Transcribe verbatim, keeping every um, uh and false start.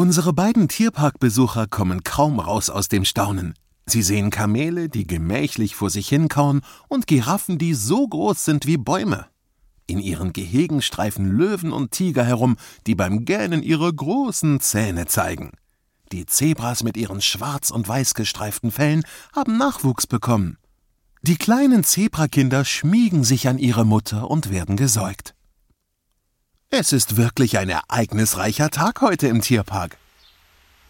Unsere beiden Tierparkbesucher kommen kaum raus aus dem Staunen. Sie sehen Kamele, die gemächlich vor sich hinkauen, und Giraffen, die so groß sind wie Bäume. In ihren Gehegen streifen Löwen und Tiger herum, die beim Gähnen ihre großen Zähne zeigen. Die Zebras mit ihren schwarz und weiß gestreiften Fellen haben Nachwuchs bekommen. Die kleinen Zebrakinder schmiegen sich an ihre Mutter und werden gesäugt. Es ist wirklich ein ereignisreicher Tag heute im Tierpark.